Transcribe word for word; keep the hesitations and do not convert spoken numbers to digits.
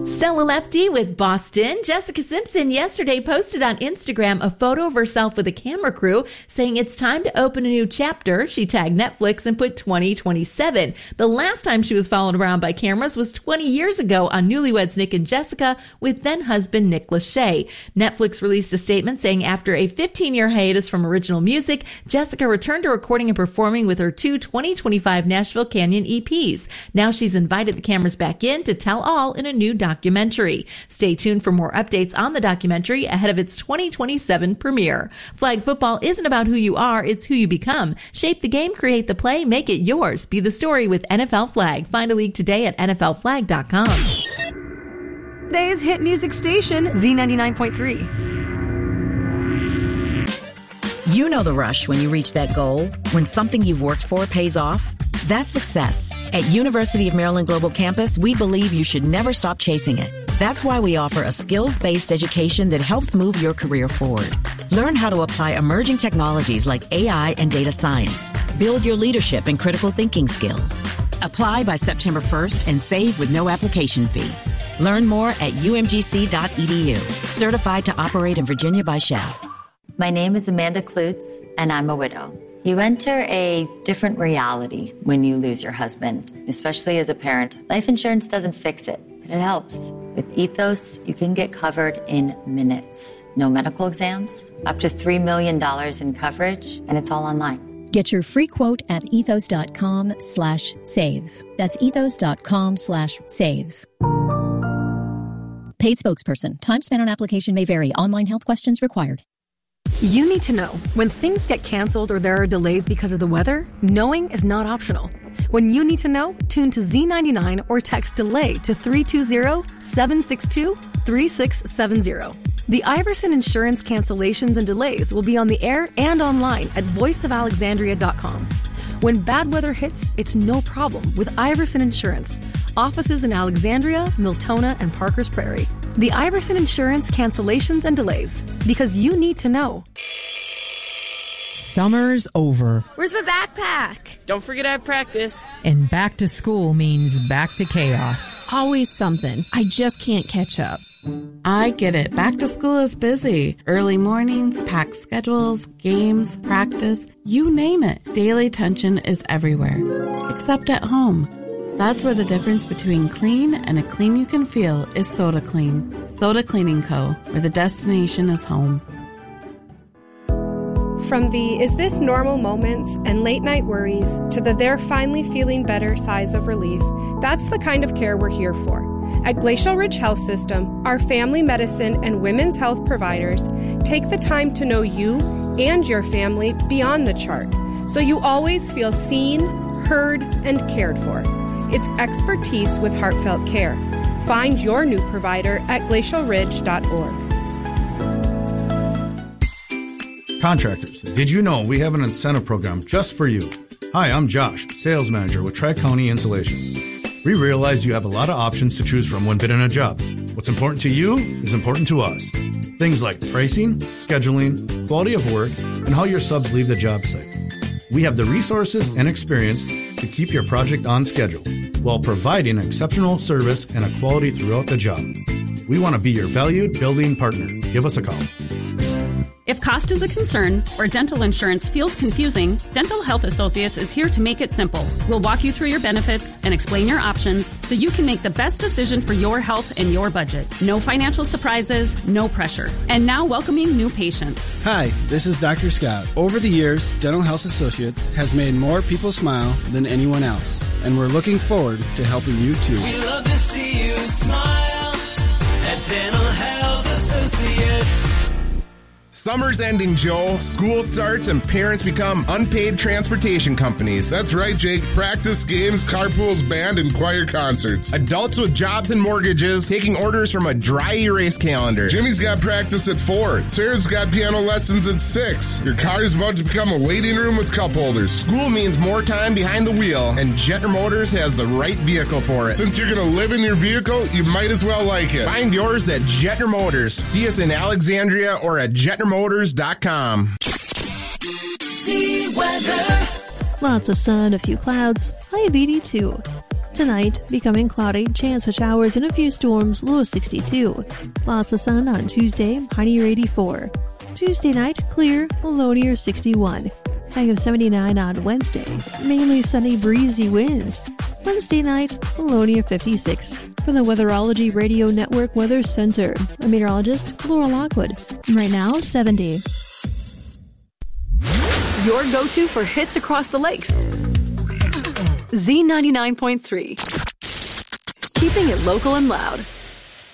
Stella Lefty with Boston. Jessica Simpson yesterday posted on Instagram a photo of herself with a camera crew saying it's time to open a new chapter. She tagged Netflix and put twenty twenty-seven. The last time she was followed around by cameras was twenty years ago on Newlyweds Nick and Jessica with then-husband Nick Lachey. Netflix released a statement saying after a fifteen-year hiatus from original music, Jessica returned to recording and performing with her two twenty twenty-five Nashville Canyon E Ps. Now she's invited the cameras back in to tell all in a new documentary. documentary. Stay tuned for more updates on the documentary ahead of its twenty twenty-seven premiere. Flag football isn't about who you are, it's who you become. Shape the game, create the play, make it yours. Be the story with N F L Flag. Find a league today at N F L flag dot com. Today's hit music station, Z ninety-nine point three. You know the rush when you reach that goal, when something you've worked for pays off. That's success. At University of Maryland Global Campus, we believe you should never stop chasing it. That's why we offer a skills-based education that helps move your career forward. Learn how to apply emerging technologies like A I and data science. Build your leadership and critical thinking skills. Apply by September first and save with no application fee. Learn more at U M G C dot E D U. Certified to operate in Virginia by S C H A. My name is Amanda Klutz, and I'm a widow. You enter a different reality when you lose your husband, especially as a parent. Life insurance doesn't fix it, but it helps. With Ethos, you can get covered in minutes. No medical exams, up to three million dollars in coverage, and it's all online. Get your free quote at ethos.com slash save. That's ethos.com slash save. Paid spokesperson. Time spent on application may vary. Online health questions required. You need to know when things get canceled or there are delays because of the weather, knowing is not optional. When you need to know, tune to Z ninety-nine or text DELAY to three two zero, seven six two, three six seven zero. The Iverson Insurance cancellations and delays will be on the air and online at voice of alexandria dot com. When bad weather hits, it's no problem with Iverson Insurance. Offices in Alexandria, Miltona, and Parkers Prairie. The Iverson Insurance cancellations and delays, because you need to know. Summer's over. Where's my backpack? Don't forget I have practice. And back to school means back to chaos. Always something. I just can't catch up. I get it. Back to school is busy. Early mornings, packed schedules, games, practice, you name it. Daily tension is everywhere, except at home. That's where the difference between clean and a clean you can feel is Soda Clean. Soda Cleaning Co., where the destination is home. From the is this normal moments and late night worries to the they're finally feeling better sighs of relief, that's the kind of care we're here for. At Glacial Ridge Health System, our family medicine and women's health providers take the time to know you and your family beyond the chart, so you always feel seen, heard, and cared for. It's expertise with heartfelt care. Find your new provider at glacial ridge dot org. Contractors, did you know we have an incentive program just for you? Hi, I'm Josh, sales manager with Tri-County Insulation. We realize you have a lot of options to choose from when bidding a job. What's important to you is important to us. Things like pricing, scheduling, quality of work, and how your subs leave the job site. We have the resources and experience to keep your project on schedule while providing exceptional service and a quality throughout the job. We want to be your valued building partner. Give us a call. If cost is a concern or dental insurance feels confusing, Dental Health Associates is here to make it simple. We'll walk you through your benefits and explain your options so you can make the best decision for your health and your budget. No financial surprises, no pressure. And now welcoming new patients. Hi, this is Doctor Scott. Over the years, Dental Health Associates has made more people smile than anyone else, and we're looking forward to helping you too. We love to see you smile at Dental Health Associates. Summer's ending, Joe. School starts and parents become unpaid transportation companies. That's right, Jake. Practice, games, carpools, band, and choir concerts. Adults with jobs and mortgages taking orders from a dry erase calendar. Jimmy's got practice at four. Sarah's got piano lessons at six. Your car's about to become a waiting room with cup holders. School means more time behind the wheel, and Jetner Motors has the right vehicle for it. Since you're going to live in your vehicle, you might as well like it. Find yours at Jetner Motors. See us in Alexandria or at jetner motors dot com. See weather. Lots of sun, a few clouds, high of eighty-two. Tonight, becoming cloudy, chance of showers and a few storms, low of sixty-two. Lots of sun on Tuesday, high near eighty-four. Tuesday night, clear, low near sixty-one. High of seventy-nine on Wednesday. Mainly sunny, breezy winds. Wednesday night, low near fifty-six. From the Weatherology Radio Network Weather Center, I'm meteorologist Laura Lockwood. Right now, seventy. Your go-to for hits across the lakes. Z ninety-nine point three. Keeping it local and loud.